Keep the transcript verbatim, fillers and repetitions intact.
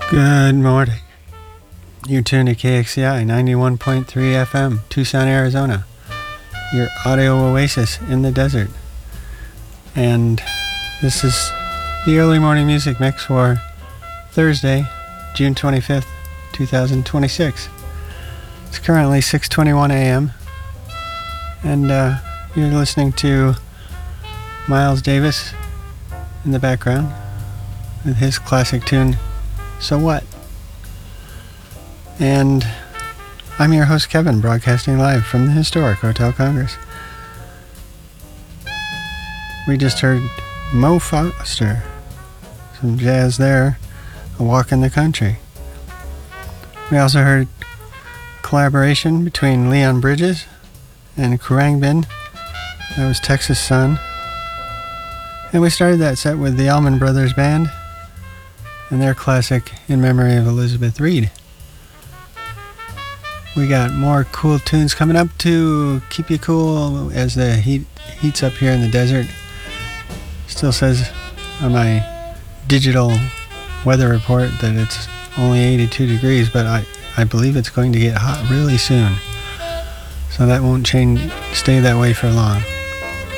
Good morning. You're tuned to K X C I ninety-one point three F M, Tucson, Arizona. Your audio oasis in the desert. And this is the early morning music mix for Thursday, June twenty-fifth, twenty twenty-six. It's currently six twenty-one a.m. and uh, you're listening to Miles Davis in the background with his classic tune, So What? And I'm your host, Kevin, broadcasting live from the historic Hotel Congress. We just heard Mo Foster, some jazz there, A Walk in the Country. We also heard collaboration between Leon Bridges and Khruangbin. That was Texas Sun. And we started that set with the Allman Brothers Band and their classic In Memory of Elizabeth Reed. We got more cool tunes coming up to keep you cool as the heat heats up here in the desert. Still says on my digital weather report that it's only eighty-two degrees, but I, I believe it's going to get hot really soon. So that won't change, stay that way for long.